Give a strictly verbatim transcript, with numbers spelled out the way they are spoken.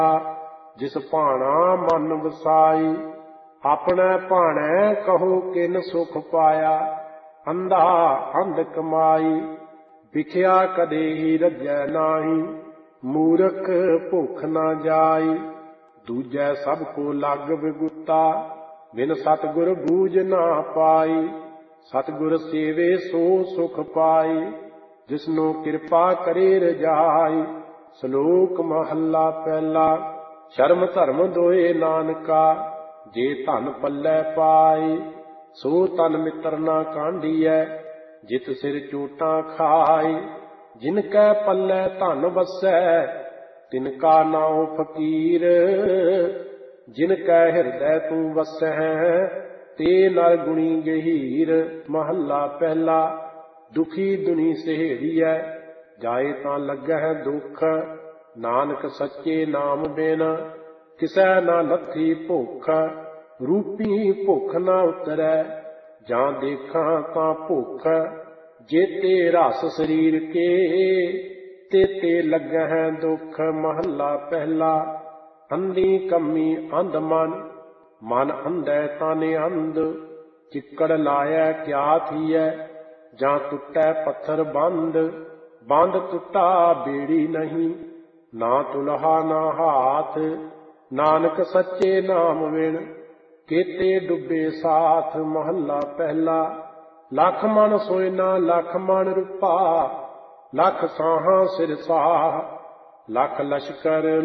जिस भाना मन वसाई। अपने भाणे कहो किन सुख पाया, अंधा अंध कमाई। विख्या कदे ही रजै नाही, मूरख भुख न जाई। दूजै सब को लग विगुता, बिन सतगुर बूझ ना पाई। सतगुर सेवे सो सुख पाई, जिसनो कृपा करे रजाई। श्लोक महला पहला। शर्म धर्म दोए नानका, जे धन पल्लै पाई। सो तन मित्र ना कांढियै, जित सिर चोटां खाई। जिनकै पल्लै धन वसै, तिनका नाउँ फकीर। जिनकै हिरदै तू वसैं, ते नर गुणी गहीर। महला पहला। दुखी दुनी सहेड़ियै, जाए तां लगै दुख। नानक सच्चे नाम बिन, किसै ना लथी भुख। रूपी भुख न उतरै, जां देखां तां भुख। जेते रस शरीर के, तेते लगै दुख। महला पहला। अंधी कमी अंध मन, मन अंधै तन अंध। चिक्कड़ लायै क्या थीयै, जां टुटै पत्थर बंद। बंद टुटा बेड़ी नहीं, ना तुल्हा ना हाथ। नानक सच्चे नाम बिन, केते डुबे साथ। महला पहला। लख मन सोयना लख मन रूपा, लख साहां सिर साह। लख लश्कर